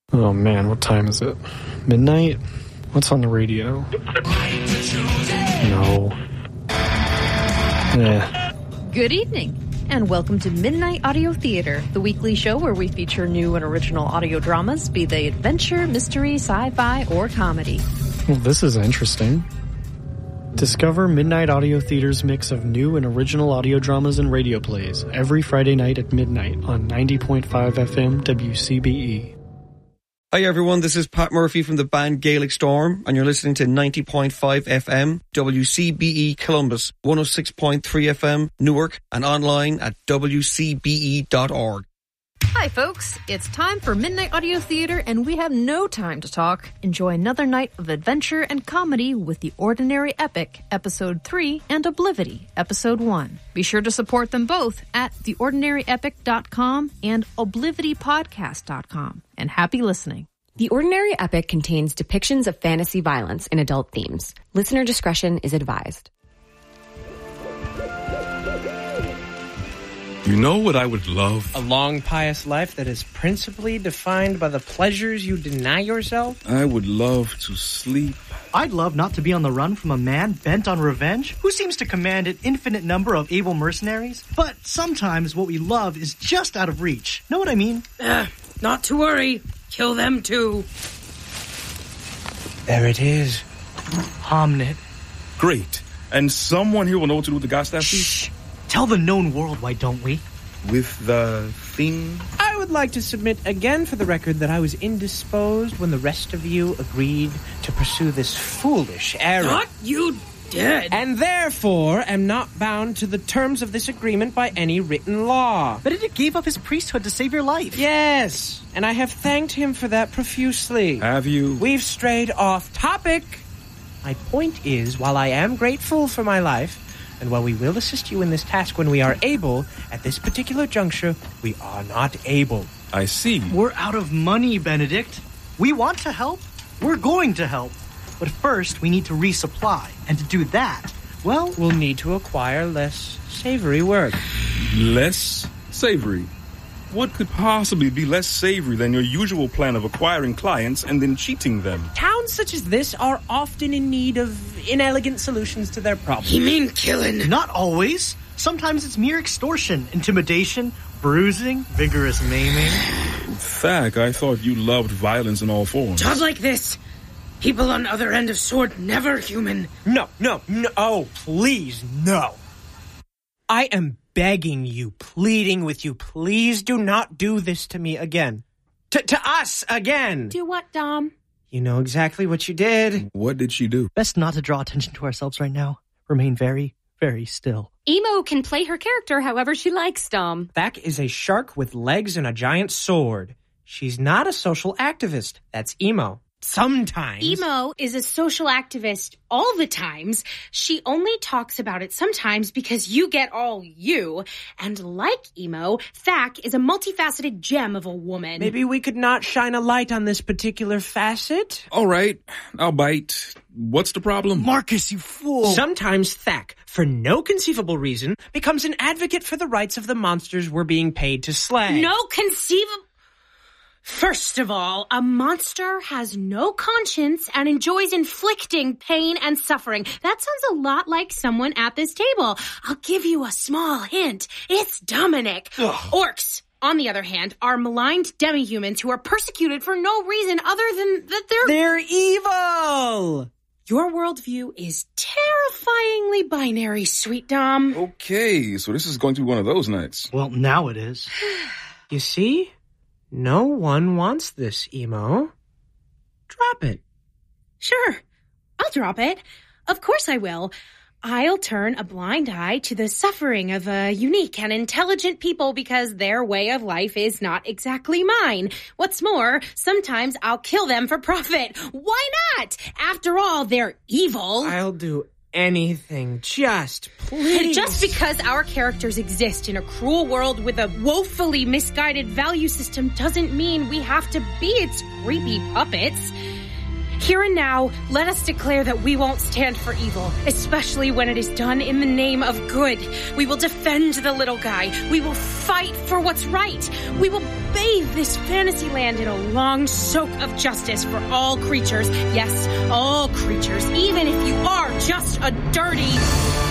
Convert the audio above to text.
Oh man, what time is it? Midnight? What's on the radio? No. Good evening, and welcome to Midnight Audio Theater, the weekly show where we feature new and original audio dramas, be they adventure, mystery, sci-fi, or comedy. Well, this is interesting. Discover Midnight Audio Theater's mix of new and original audio dramas and radio plays every Friday night at midnight on 90.5 FM WCBE. Hi everyone, this is Pat Murphy from the band Gaelic Storm, and you're listening to 90.5 FM WCBE Columbus, 106.3 FM Newark, and online at wcbe.org. Hi folks, it's time for Midnight Audio Theater, and we have no time to talk. Enjoy another night of adventure and comedy with The Ordinary Epic, Episode 3, and Oblivity, Episode 1. Be sure to support them both at theordinaryepic.com and oblivitypodcast.com. And happy listening. The Ordinary Epic contains depictions of fantasy violence and adult themes. Listener discretion is advised. You know what I would love? A long, pious life that is principally defined by the pleasures you deny yourself? I would love to sleep. I'd love not to be on the run from a man bent on revenge who seems to command an infinite number of able mercenaries. But sometimes what we love is just out of reach. Know what I mean? Not to worry. Kill them too. There it is. Hamnet. Great. And someone here will know what to do with the Gostaff? Shh. Tell the known world, why don't we? With the thing? I would like to submit again for the record that I was indisposed when the rest of you agreed to pursue this foolish errand. Not you dead. And therefore am not bound to the terms of this agreement by any written law. But it gave up his priesthood to save your life. Yes, and I have thanked him for that profusely. Have you? We've strayed off topic. My point is, while I am grateful for my life, and while we will assist you in this task when we are able, at this particular juncture, we are not able. I see. We're out of money, Benedict. We want to help. We're going to help. But first, we need to resupply. And to do that, well, we'll need to acquire less savory work. Less savory? What could possibly be less savory than your usual plan of acquiring clients and then cheating them? Towns such as this are often in need of inelegant solutions to their problems. You mean killing? Not always. Sometimes it's mere extortion, intimidation, bruising, vigorous maiming. Thack, I thought you loved violence in all forms. Job like this. People on the other end of sword, never human. No. Oh, please, no. I am begging you, pleading with you, please do not do this to me again. To us again. Do what, Dom? You know exactly what you did. What did she do? Best not to draw attention to ourselves right now. Remain very, very still. Emo can play her character however she likes, Dom. Thack is a shark with legs and a giant sword. She's not a social activist. That's Emo. Sometimes. Emo is a social activist all the times. She only talks about it sometimes because you get all you. And like Emo, Thack is a multifaceted gem of a woman. Maybe we could not shine a light on this particular facet? All right, I'll bite. What's the problem? Marcus, you fool! Sometimes Thack, for no conceivable reason, becomes an advocate for the rights of the monsters we're being paid to slay. No conceivable... First of all, a monster has no conscience and enjoys inflicting pain and suffering. That sounds a lot like someone at this table. I'll give you a small hint. It's Dominic. Ugh. Orcs, on the other hand, are maligned demi-humans who are persecuted for no reason other than that they're evil! Your worldview is terrifyingly binary, sweet Dom. Okay, so this is going to be one of those nights. Well, now it is. You see? No one wants this, Emo. Drop it. Sure, I'll drop it. Of course I will. I'll turn a blind eye to the suffering of a unique and intelligent people because their way of life is not exactly mine. What's more, sometimes I'll kill them for profit. Why not? After all, they're evil. I'll do anything. Just please. Just because our characters exist in a cruel world with a woefully misguided value system doesn't mean we have to be its creepy puppets. Here and now, let us declare that we won't stand for evil, especially when it is done in the name of good. We will defend the little guy. We will fight for what's right. We will bathe this fantasy land in a long soak of justice for all creatures. Yes, all creatures, even if you are just a dirty...